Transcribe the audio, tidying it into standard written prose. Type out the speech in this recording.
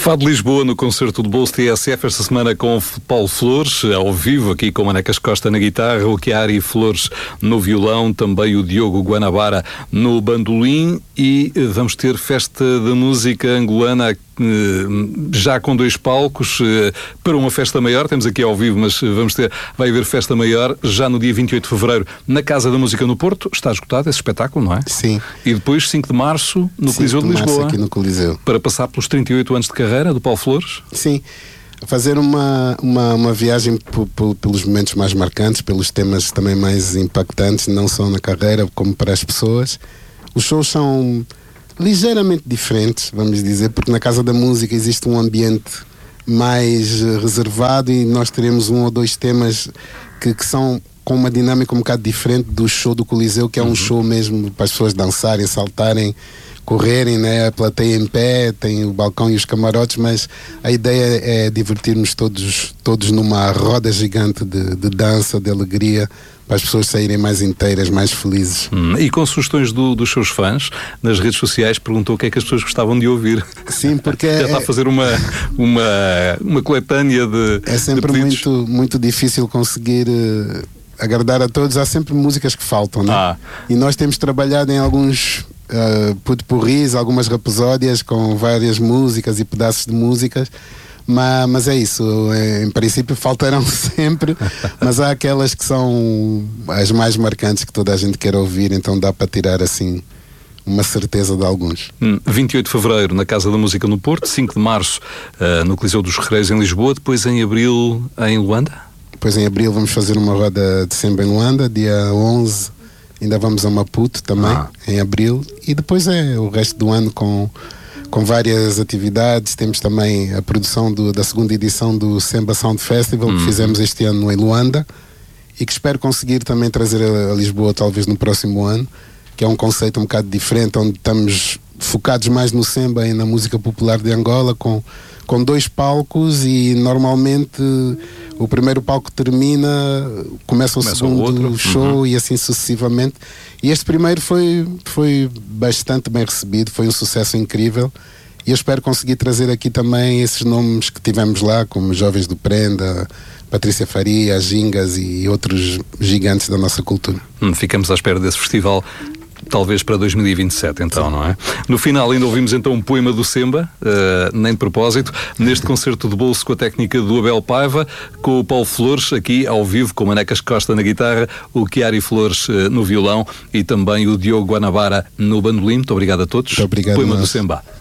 Fado de Lisboa no concerto de Bolso TSF esta semana com Paulo Flores, ao vivo, aqui com Manecas Costa na guitarra, o Chiari Flores no violão, também o Diogo Guanabara no bandolim, e vamos ter festa da música angolana já com 2 palcos para uma festa maior. Temos aqui ao vivo, mas vai haver festa maior já no dia 28 de fevereiro na Casa da Música no Porto. Está esgotado esse espetáculo, não é? Sim. E depois 5 de março no Coliseu de Lisboa, aqui no Coliseu, para passar pelos 38 anos de carreira do Paulo Flores. Sim, fazer uma viagem pelos momentos mais marcantes, pelos temas também mais impactantes, não só na carreira como para as pessoas. Os shows são ligeiramente diferentes, vamos dizer, porque na Casa da Música existe um ambiente mais reservado e nós teremos 1 ou 2 temas que são com uma dinâmica um bocado diferente do show do Coliseu, que é um show mesmo para as pessoas dançarem, saltarem, correrem, né? A plateia em pé, tem o balcão e os camarotes, mas a ideia é divertir-nos todos numa roda gigante de dança, de alegria, para as pessoas saírem mais inteiras, mais felizes. E com sugestões dos seus fãs, nas redes sociais, perguntou o que é que as pessoas gostavam de ouvir. Sim, porque já está a fazer uma coletânea de é sempre muito difícil conseguir agradar a todos. Há sempre músicas que faltam, né? E nós temos trabalhado em alguns put-pourris, algumas rapsódias com várias músicas e pedaços de músicas. Mas é isso, em princípio faltarão sempre, mas há aquelas que são as mais marcantes que toda a gente quer ouvir, então dá para tirar assim uma certeza de alguns. 28 de fevereiro na Casa da Música no Porto, 5 de março no Coliseu dos Recreios em Lisboa, depois em abril em Luanda? Depois em abril vamos fazer uma roda de samba em Luanda, dia 11 ainda vamos a Maputo também, em abril, e depois é o resto do ano com várias atividades. Temos também a produção da 2ª edição do Semba Sound Festival, que fizemos este ano em Luanda, e que espero conseguir também trazer a Lisboa talvez no próximo ano, que é um conceito um bocado diferente, onde estamos focados mais no Semba e na música popular de Angola, com 2 palcos, e normalmente o primeiro palco termina, começa o segundo show e assim sucessivamente. E este primeiro foi bastante bem recebido, foi um sucesso incrível, e eu espero conseguir trazer aqui também esses nomes que tivemos lá, como Jovens do Prenda, Patrícia Faria, as Gingas e outros gigantes da nossa cultura. Ficamos à espera desse festival, talvez para 2027, então. Sim. Não é? No final ainda ouvimos então um poema do Semba, nem de propósito, neste concerto de bolso com a técnica do Abel Paiva, com o Paulo Flores aqui ao vivo, com o Manecas Costa na guitarra, o Chiari Flores no violão e também o Diogo Guanabara no bandolim. Muito obrigado a todos. Muito obrigado. Poema do Semba.